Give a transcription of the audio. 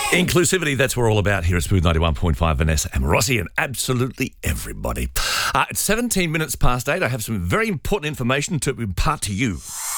Inclusivity, that's what we're all about here at Smooth 91.5. Vanessa and Rossi and absolutely everybody. It's 17 minutes past 8. I have some very important information to impart to you.